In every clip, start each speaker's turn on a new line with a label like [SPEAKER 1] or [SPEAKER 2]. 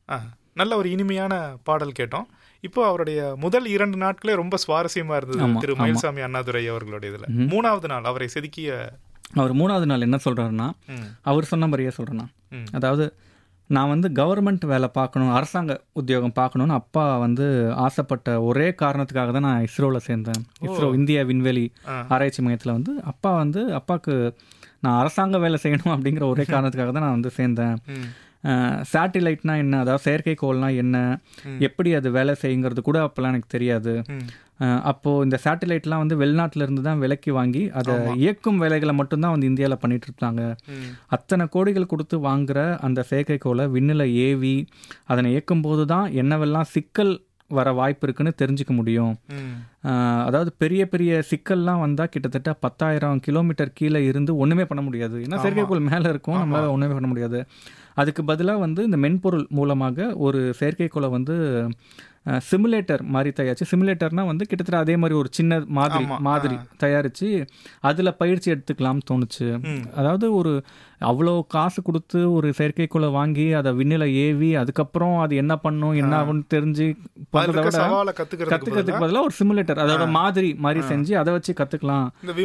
[SPEAKER 1] நல்ல ஒரு இனிமையான பாடல் கேட்டோம். இப்போ அவருடைய முதல் 2 நாட்களே ரொம்ப சுவாரஸ்யமா இருந்தது திரு மயில்சாமி அண்ணாதுரை அவர்களுடைய இதுல. 3வது நாள் அவரை செதுக்கிய
[SPEAKER 2] அவர் 3வது நாள் என்ன சொல்றாருன்னா, அவர் சொன்ன மாதிரியே சொல்றேன்னா, அதாவது நான் வந்து கவர்மெண்ட் வேலை பார்க்கணும், அரசாங்க உத்தியோகம் பார்க்கணும்னு அப்பா வந்து ஆசைப்பட்ட ஒரே காரணத்துக்காக தான் நான் இஸ்ரோவில் சேர்ந்தேன். இஸ்ரோ இந்திய விண்வெளி ஆராய்ச்சி மையத்தில் வந்து அப்பாவுக்கு நான் அரசாங்க வேலை செய்யணும் அப்படிங்கிற ஒரே காரணத்துக்காக தான் நான் வந்து சேர்ந்தேன். சேட்டிலைட்னா என்ன, அதாவது செயற்கைக்கோள்னா என்ன, எப்படி அது வேலை செய்யுங்கிறது கூட அப்போல்லாம் எனக்கு தெரியாது. அப்போது இந்த சேட்டிலைட்லாம் வந்து வெளிநாட்டிலேருந்து தான் விலைக்கு வாங்கி அதை இயக்கும் வேலைகளை மட்டும்தான் வந்து இந்தியாவில் பண்ணிட்டு இருந்தாங்க. அத்தனை கோடிகள் கொடுத்து வாங்குகிற அந்த செயற்கைக்கோளை விண்ணில் ஏவி அதனை இயக்கும் போது தான் என்னவெல்லாம் சிக்கல் வர வாய்ப்பு இருக்குன்னு தெரிஞ்சுக்க முடியும். அதாவது பெரிய பெரிய சிக்கல்லாம் வந்தால் கிட்டத்தட்ட 10,000 கிலோமீட்டர் கீழே இருந்து ஒன்றுமே பண்ண முடியாது. ஏன்னா செயற்கைக்கோள் மேலே இருக்கும், நம்மளால் ஒன்றுமே பண்ண முடியாது. அதுக்கு பதிலாக வந்து இந்த மென்பொருள் மூலமாக ஒரு செயற்கைக்கோளை வந்து சிமுலேட்டர் மாதிரி தயாரிச்சு, சிமுலேட்டர்னா வந்து கிட்டத்தட்ட அதே மாதிரி ஒரு சின்ன மாதிரி தயாரித்து அதில் பயிற்சி எடுத்துக்கலாம்னு தோணுச்சு. அதாவது ஒரு அவ்வளோ காசு கொடுத்து ஒரு செயற்கைக்கோளை வாங்கி அதை விண்ணில் ஏவி அதுக்கப்புறம் அது என்ன பண்ணும் என்ன ஆகும்னு தெரிஞ்சு போகிறத விட கற்றுக்கிறதுக்கு பதிலாக ஒரு சிமுலேட்டர் அதோட மாதிரி செஞ்சு அதை வச்சு கற்றுக்கலாம்,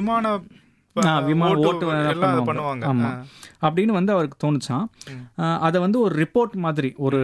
[SPEAKER 2] விமான ஓட்டு பண்ணுவாங்க அப்படின்னு வந்து அவருக்கு தோணுச்சான். அதை வந்து ஒரு ரிப்போர்ட் மாதிரி ஒரு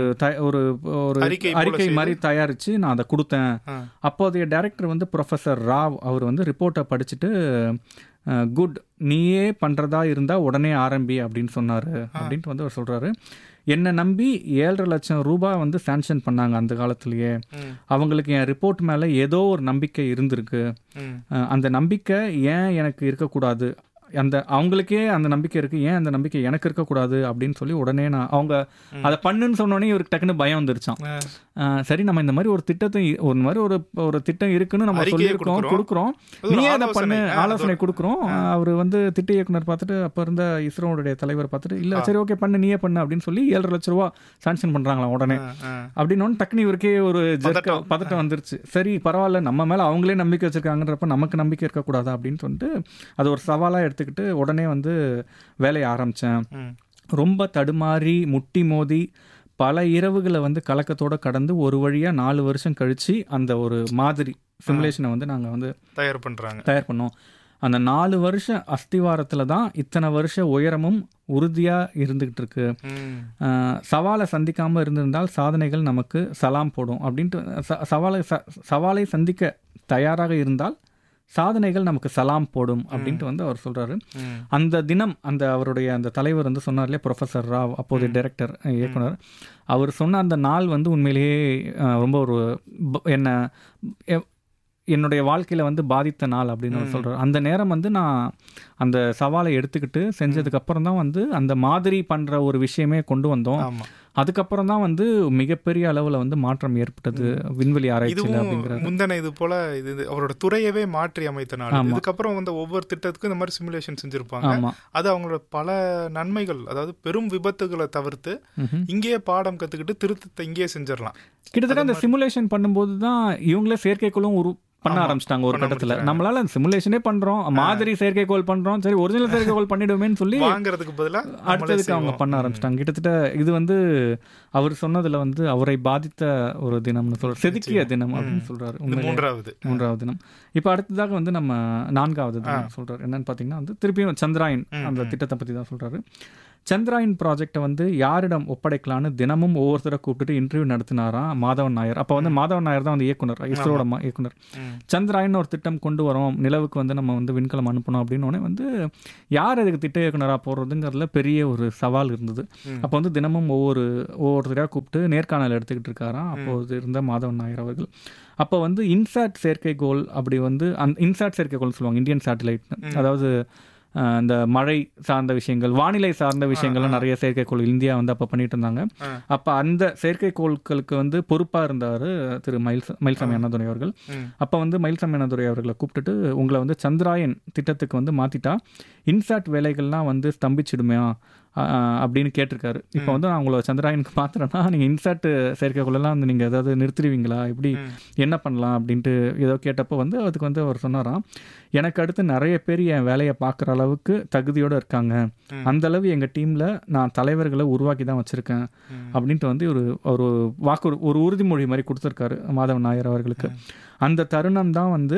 [SPEAKER 2] அறிக்கை மாதிரி தயாரித்து நான் அதை கொடுத்தேன். அப்போதைய டைரக்டர் வந்து ப்ரொஃபஸர் ராவ் அவர் வந்து ரிப்போர்ட்டை படிச்சுட்டு குட், நீயே பண்ணுறதா இருந்தால் உடனே ஆரம்பி அப்படின்னு சொன்னார் அப்படின்ட்டு வந்து அவர் சொல்கிறாரு. என்னை நம்பி 7.5 லட்சம் ரூபாய் வந்து சாங்ஷன் பண்ணாங்க அந்த காலத்திலேயே. அவங்களுக்கு என் ரிப்போர்ட் மேலே ஏதோ ஒரு நம்பிக்கை இருந்திருக்கு. அந்த நம்பிக்கை ஏன் எனக்கு இருக்கக்கூடாது, அவங்களுக்கே அந்த நம்பிக்கை இருக்குது, ஏன் அந்த நம்பிக்கை எனக்கு இருக்கக்கூடாது அப்படின்னு சொல்லி உடனே அவங்க அதை பண்ணுன்னு சொன்னோடனே இவருக்கு டக்குன்னு பயம் வந்துருச்சான். சரி, நம்ம இந்த மாதிரி ஒரு திட்டத்தை ஒரு திட்டம் இருக்குன்னு நம்ம கொடுக்குறோம், நீ அதை பண்ணு, ஆலோசனை கொடுக்குறோம். அவர் வந்து திட்ட இயக்குனர் பார்த்துட்டு அப்போ இருந்த இஸ்ரோனுடைய தலைவர் பார்த்துட்டு இல்லை சரி ஓகே பண்ணு, நீயே பண்ணு அப்படின்னு சொல்லி 7.5 லட்ச ரூபா சாங்ஷன் பண்ணுறாங்களாம் உடனே. அப்படின்னு டக்குனு இவருக்கே ஒரு பதட்டம் வந்துருச்சு. சரி பரவாயில்ல, நம்ம மேலே அவங்களே நம்பிக்கை வச்சிருக்காங்கன்றப்ப நமக்கு நம்பிக்கை இருக்கக்கூடாதா அப்படின்னு சொல்லிட்டு அது ஒரு சவாலாக எடுத்துக்கிட்டு உடனே வந்து வேலையை ஆரம்பித்தேன். ரொம்ப தடுமாறி முட்டி மோதி பல இரவுகளை வந்து கலக்கத்தோடு கடந்து ஒரு வழியாக 4 வருஷம் கழித்து அந்த ஒரு மாதிரி சிமுலேஷனை வந்து நாங்கள் வந்து தயார் பண்ணோம். அந்த 4 வருஷம் அஸ்திவாரத்தில் தான் இத்தனை வருஷ உயரமும் உறுதியாக இருந்துக்கிட்டு இருக்கு. சவாலை சந்திக்காமல் இருந்திருந்தால் சாதனைகள் நமக்கு சலாம் போடும் அப்படின்ட்டு, சவாலை சந்திக்க தயாராக இருந்தால் சாதனைகள் நமக்கு சலாம் போடும் அப்படின்ட்டு வந்து அவர் சொல்கிறாரு. அந்த தினம் அவருடைய அந்த தலைவர் வந்து சொன்னார் இல்லையா, ப்ரொஃபஸர் ராவ், அப்போதைய டைரக்டர் இயக்குனர், அவர் சொன்ன அந்த நாள் வந்து உண்மையிலேயே ரொம்ப ஒரு என்னுடைய வாழ்க்கையில் வந்து பாதித்த நாள் அப்படின்னு அவர் சொல்கிறார். அந்த நேரம் வந்து நான் அந்த சவாலை எடுத்துக்கிட்டு செஞ்சதுக்கப்புறம் தான் வந்து அந்த மாதிரி பண்ணுற ஒரு விஷயமே கொண்டு வந்தோம். அதுக்கப்புறம் தான் வந்து மிகப்பெரிய அளவில் வந்து மாற்றம் ஏற்பட்டது விண்வெளி ஆராய்ச்சியில் அப்படிங்கிறது.
[SPEAKER 1] முந்தன இது போல இது அவரோட துறையவே மாற்றி அமைத்த நாள். இதுக்கப்புறம் வந்து ஒவ்வொரு திட்டத்துக்கும் இந்த மாதிரி சிமுலேஷன் செஞ்சிருப்பாங்க. அது அவங்களோட பல நன்மைகள், அதாவது பெரும் விபத்துகளை தவிர்த்து இங்கேயே பாடம் கற்றுக்கிட்டு திருத்தத்தை இங்கேயே செஞ்சிடலாம்.
[SPEAKER 2] கிட்டத்தட்ட அந்த சிமுலேஷன் பண்ணும்போது தான் இவங்களே செயற்கைக்கோளும் பண்ண ஆரம்பிச்சிட்டாங்க ஒரு கட்டத்தில். நம்மளால சிமுலேஷனே பண்றோம், மாதிரி செயற்கைக்கோள் பண்றோம், சரி ஒரிஜினல் செயற்கைக்கோள் பண்ணிடுவேன்னு சொல்லி
[SPEAKER 1] வாங்குறதுக்கு பதிலாக
[SPEAKER 2] அடுத்ததுக்கு அவங்க பண்ண ஆரம்பிச்சிட்டாங்க. கிட்டத்தட்ட இது வந்து அவர் சொன்னதுல வந்து அவரை பாதித்த ஒரு தினம்னு சொல்றாரு, செதுக்கிய தினம் அப்படின்னு சொல்றாரு. 3வது தினம். இப்போ அடுத்ததாக வந்து நம்ம 4வது தினம் சொல்றாரு. என்னன்னு பார்த்தீங்கன்னா வந்து திருப்பியும் சந்திராயன் அந்த திட்டத்தை பற்றி தான் சொல்றாரு. சந்திராயன் ப்ராஜெக்டை வந்து யாரிடம் ஒப்படைக்கலான்னு தினமும் ஒவ்வொருத்தரை கூப்பிட்டு இன்டர்வியூ நடத்தினாராம் மாதவன் நாயர். அப்போ வந்து மாதவன் நாயர் தான் வந்து இயக்குனர், இஸ்ரோட இயக்குனர். சந்திராயன் ஒரு திட்டம் கொண்டு வரோம், நிலவுக்கு வந்து நம்ம வந்து விண்கலம் அனுப்பணும் அப்படின்னு வந்து யார் அதுக்கு திட்ட இயக்குனராக போடுறதுங்கிறதுல பெரிய ஒரு சவால் இருந்தது. அப்போ வந்து தினமும் ஒவ்வொருத்தரையாக கூப்பிட்டு நேர்காணல் எடுத்துக்கிட்டு இருக்காராம் அப்போது இருந்த மாதவன் நாயர் அவர்கள். அப்போ வந்து இன்சாட் செயற்கைக்கோள், அப்படி வந்து இன்சாட் செயற்கைக்கோள் சொல்லுவாங்க, இந்தியன் சேட்டலைட், அதாவது இந்த மழை சார்ந்த விஷயங்கள், வானிலை சார்ந்த விஷயங்கள்லாம் நிறைய செயற்கைக்கோள் இந்தியா வந்து அப்போ பண்ணிட்டு இருந்தாங்க. அப்போ அந்த செயற்கைக்கோள்களுக்கு வந்து பொறுப்பாக இருந்தார் திரு மயில்சாமி அண்ணாதுரை அவர்கள். அப்போ வந்து மயில்சாமி அண்ணாதுரை அவர்களை கூப்பிட்டுட்டு, உங்களை வந்து சந்திராயன் திட்டத்துக்கு வந்து மாற்றிட்டா இன்சாட் வேலைகள்லாம் வந்து ஸ்தம்பிச்சிடுமே, அப்படின்னு கேட்டிருக்காரு. இப்போ வந்து நான் உங்களை சந்திராயனுக்கு மாத்திரன்னா நீங்கள் இன்சாட் செயற்கைக்குள்ளெல்லாம் வந்து நீங்கள் ஏதாவது நிறுத்திடுவீங்களா, இப்படி என்ன பண்ணலாம் அப்படின்ட்டு ஏதோ கேட்டப்போ வந்து அதுக்கு வந்து அவர் சொன்னாராம், எனக்கு அடுத்து நிறைய பேர் என் வேலையை பார்க்குற அளவுக்கு தகுதியோடு இருக்காங்க, அந்தளவு எங்கள் டீமில் நான் தலைவர்களை உருவாக்கி தான் வச்சுருக்கேன் அப்படின்ட்டு வந்து ஒரு வாக்கு ஒரு உறுதிமொழி மாதிரி கொடுத்துருக்காரு மாதவன் நாயர் அவர்களுக்கு. அந்த தருணம் தான் வந்து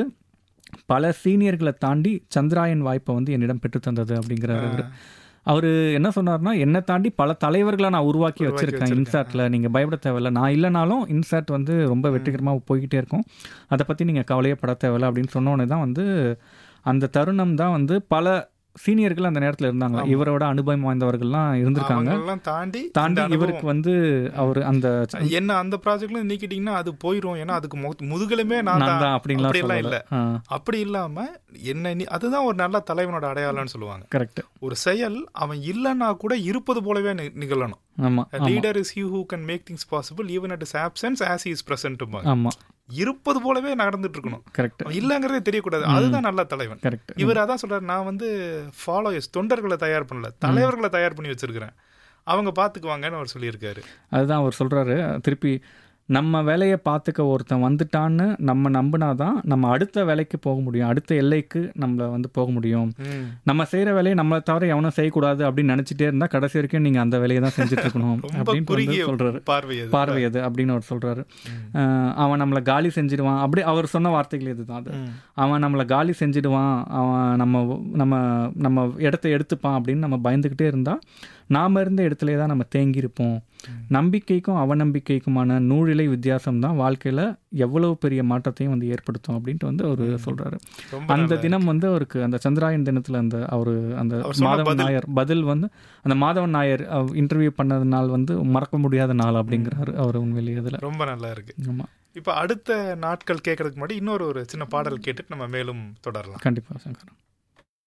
[SPEAKER 2] பல சீனியர்களை தாண்டி சந்திராயன் வாய்ப்பை வந்து என்னிடம் பெற்றுத்தந்தது அப்படிங்கிறாரு. அவர் என்ன சொன்னார்னா, என்னை தாண்டி பல தலைவர்களை நான் உருவாக்கி வச்சுருக்கேன் இன்சாட்டில், நீங்கள் பயப்பட தேவையில்லை, நான் இல்லைனாலும் இன்சாட் வந்து ரொம்ப வெற்றிகரமாக போய்கிட்டே இருக்கும், அதை பற்றி நீங்கள் கவலையே பட தேவையில்லை அப்படின்னு சொன்னோன்னே தான் வந்து அந்த தருணம் தான் வந்து பல சீனியர்கள் அந்த நேரத்தில் இருந்தாங்க, இவரோட அனுபவம் வாய்ந்தவர்கள்லாம் இருந்திருக்காங்க, தாண்டி இவருக்கு வந்து அவர் அந்த
[SPEAKER 1] என்ன அந்த ப்ராஜெக்ட்ல நீக்கிட்டீங்கன்னா அது போயிடும், ஏன்னா அதுக்கு முதுகலுமே நான் தான் அப்படிலாம் இல்லை, அப்படி இல்லாம என்ன அதுதான் ஒரு நல்ல தலைவனோட அடையாளம்னு சொல்லுவாங்க.
[SPEAKER 2] கரெக்ட்.
[SPEAKER 1] ஒரு செயல் அவன் இல்லைன்னா கூட இருப்பது போலவே நிகழணும். Leader is he who can make things possible even at his options as he is present. ஆமா, இருப்பது போலவே நடந்துட்டு இருக்கணும். கரெக்ட். இல்லங்கிறதே தெரியக்கூடாது, அதுதான் நல்ல தலைவன். கரெக்ட். இவர் அதான் சொல்றாரு, நான் வந்து ஃபாலோயர்ஸ் தொண்டர்களை தயார் பண்ணல, தலைவர்களை தயார் பண்ணி வச்சிருக்கிறேன், அவங்க பாத்துக்குவாங்கன்னு அவர் சொல்லியிருக்காரு.
[SPEAKER 2] அதுதான் அவர் சொல்றாரு திருப்பி, நம்ம வேலையை பார்த்துக்க ஒருத்தன் வந்துட்டான்னு நம்ம நம்பினாதான் நம்ம அடுத்த வேலைக்கு போக முடியும், அடுத்த எல்லைக்கு நம்மளை வந்து போக முடியும். நம்ம செய்கிற வேலையை நம்மளை தவிர எவனும் செய்யக்கூடாது அப்படின்னு நினச்சிட்டே இருந்தால் கடைசி வரைக்கும் நீங்கள் அந்த வேலையை தான் செஞ்சுட்டு இருக்கணும் அப்படின்னு சொல்கிறாரு. பார்வையது அப்படின்னு அவர் சொல்கிறாரு. அவன் நம்மளை காலி செஞ்சிடுவான், அப்படி அவர் சொன்ன வார்த்தைகள் இதுதான். அது அவன் நம்மளை காலி செஞ்சிடுவான், அவன் நம்ம நம்ம இடத்த எடுத்துப்பான் அப்படின்னு நம்ம பயந்துக்கிட்டே இருந்தால் நாம் இருந்த இடத்துல தான் நம்ம தேங்கியிருப்போம். நம்பிக்கைக்கும் அவநம்பிக்கைக்குமான நூழிலை வித்தியாசம் தான் வாழ்க்கையில் எவ்வளவு பெரிய மாற்றத்தையும் வந்து ஏற்படுத்தும் அப்படின்ட்டு வந்து அவர் சொல்கிறாரு. அந்த தினம் வந்து அவருக்கு அந்த சந்திராயன் தினத்தில் அந்த மாதவன் நாயர் பதில் வந்து அந்த மாதவன் நாயர் இன்டர்வியூ பண்ணதுனால வந்து மறக்க முடியாத நாள் அப்படிங்கிறாரு அவர். உண்மையிலேயே இதில்
[SPEAKER 1] ரொம்ப நல்லா இருக்கு. ஆமாம். இப்போ அடுத்த நாட்கள் கேட்கறதுக்கு முன்னாடி இன்னொரு சின்ன பாடல் கேட்டுட்டு நம்ம மேலும் தொடரலாம்.
[SPEAKER 2] கண்டிப்பாக சங்கர்.